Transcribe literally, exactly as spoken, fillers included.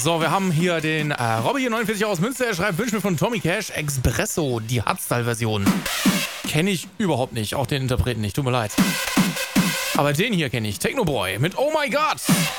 So, wir haben hier den äh, Robby hier neunundvierzig aus Münster. Er schreibt, wünsche mir von Tommy Cash Expresso, die Hardstyle-Version. Kenne ich überhaupt nicht, auch den Interpreten nicht, tut mir leid. Aber den hier kenne ich, Technoboy mit Oh My God.